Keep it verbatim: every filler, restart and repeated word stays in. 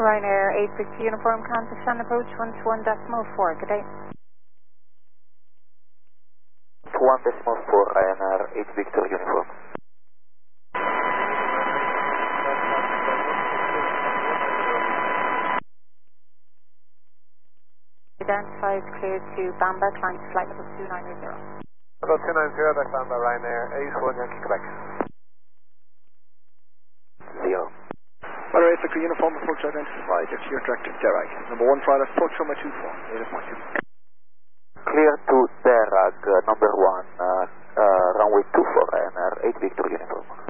Ryanair eight Victor Uniform, contact on approach one two one decimal four, good day. one decimal four Ryanair eight Victor Uniform. Identified clear to Bamba, climb to flight level two nine zero. Level two nine zero, that's Bamba, Ryanair eight one Yankee Quebec. Zero. Weather eight Victor Uniform, approach identified, it's your directed Derag. Number one, try approach from my two four, native point two. Clear to Derag, uh, number one, uh, uh, runway two four Ryanair eight Victor Uniform.